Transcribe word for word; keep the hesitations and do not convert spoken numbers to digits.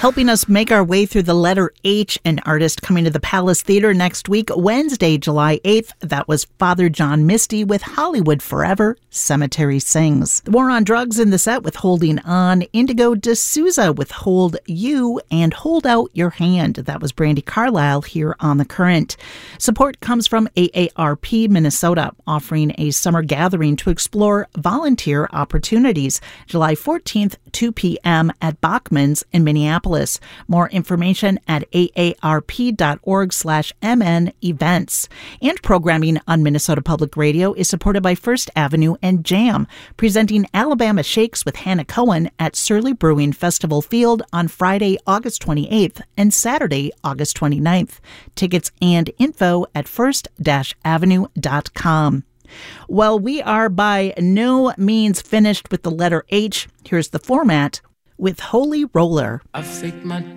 Helping us make our way through the letter H, an artist coming to the Palace Theater next week, Wednesday, July eighth. That was Father John Misty with Hollywood Forever, Cemetery Sings. The War on Drugs in the set with Holding On, Indigo D'Souza with Hold You, and Hold Out Your Hand. That was Brandy Carlisle here on The Current. Support comes from A A R P Minnesota, offering a summer gathering to explore volunteer opportunities, July fourteenth, two p.m. at Bachman's in Minneapolis. More information at aarp.org slash mn events. And programming on Minnesota Public Radio is supported by First Avenue and Jam, presenting Alabama Shakes with Hannah Cohen at Surly Brewing Festival Field on Friday, August twenty-eighth and Saturday, August twenty-ninth. Tickets and info at first avenue dot com. Well, we are by no means finished with the letter H. Here's the format with Holy Roller. I faked my